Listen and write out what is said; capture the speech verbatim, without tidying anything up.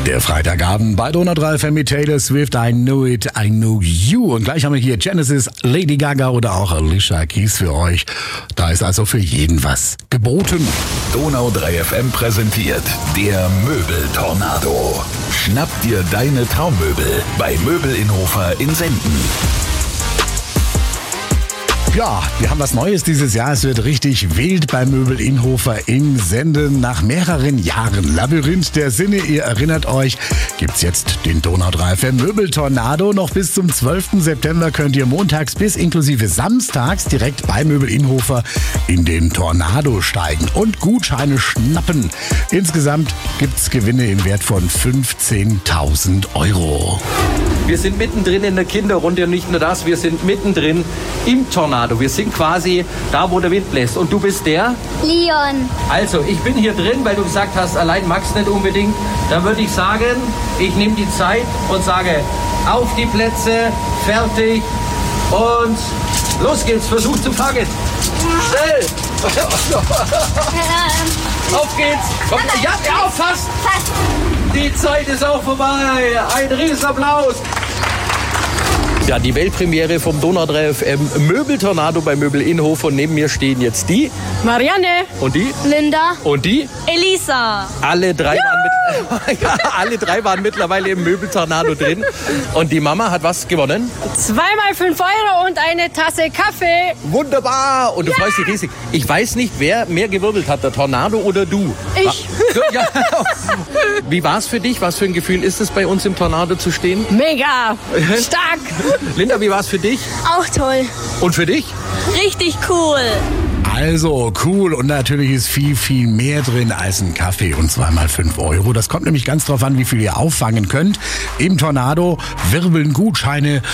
Der Freitagabend bei Donau drei F M mit Taylor Swift, I Know It, I Know You. Und gleich haben wir hier Genesis, Lady Gaga oder auch Alicia Keys für euch. Da ist also für jeden was geboten. Donau drei F M präsentiert der Möbeltornado. Schnapp dir deine Traummöbel bei Möbel Innhofer in Senden. Ja, wir haben was Neues dieses Jahr. Es wird richtig wild bei Möbel Innhofer in Senden. Nach mehreren Jahren Labyrinth der Sinne, ihr erinnert euch, gibt's jetzt den Donau drei F M Möbeltornado. Noch bis zum zwölften September könnt ihr montags bis inklusive samstags direkt bei Möbel Innhofer in den Tornado steigen und Gutscheine schnappen. Insgesamt gibt's Gewinne im Wert von fünfzehntausend Euro. Wir sind mittendrin in der Kinderrunde und nicht nur das, wir sind mittendrin im Tornado. Wir sind quasi da, wo der Wind bläst. Und du bist der? Leon. Also, ich bin hier drin, weil du gesagt hast, allein magst nicht unbedingt. Dann würde ich sagen, ich nehme die Zeit und sage, auf die Plätze, fertig und los geht's, Versuch zu fangen. Schnell! Auf geht's! Komm, ja, ja, fast! Fast. Die Zeit ist auch vorbei. Ein Riesenapplaus. Ja, die Weltpremiere vom Donau drei F M Möbeltornado bei Möbel Innhofer. Und neben mir stehen jetzt die Marianne und die Linda. und die Elisa. alle drei waren mit, ja, alle drei waren mittlerweile im Möbeltornado drin. Und die Mama hat was gewonnen? Zweimal fünf Euro und eine Tasse Kaffee. Wunderbar. Und du freust dich riesig. Ich weiß nicht, wer mehr gewirbelt hat, der Tornado oder du? Ich. Ja. Wie war es für dich? Was für ein Gefühl ist es, bei uns im Tornado zu stehen? Mega. Stark. Linda, wie war es für dich? Auch toll. Und für dich? Richtig cool. Also cool, und natürlich ist viel, viel mehr drin als ein Kaffee und zweimal fünf Euro. Das kommt nämlich ganz drauf an, wie viel ihr auffangen könnt. Im Tornado wirbeln Gutscheine